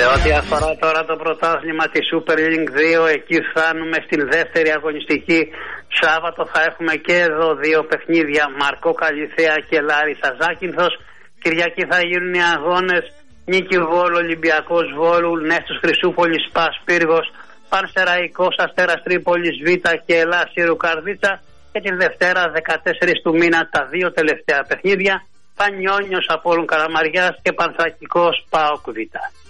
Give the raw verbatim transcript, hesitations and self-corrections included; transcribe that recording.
Σε ό,τι αφορά τώρα το πρωτάθλημα τη Super League δύο, εκεί φτάνουμε στην δεύτερη αγωνιστική. Σάββατο θα έχουμε και εδώ δύο παιχνίδια, Μαρκό Καλυθέα και Λάρισα Ζάκυνθος. Κυριακή θα γίνουν οι αγώνες Νίκη Βόλου, Ολυμπιακός Βόλου, Νέστος Χρυσούπολης Πας Πύργος, Πανσεραϊκός Αστέρας Τρίπολης Β και Ελλάσιρου Καρδίτσα. Και τη Δευτέρα δεκατέσσερις του μήνα τα δύο τελευταία παιχνίδια, Πανιόνιος Απόλλων Καραμαριάς και Πανθρακικός ΠΑΟΚ Β.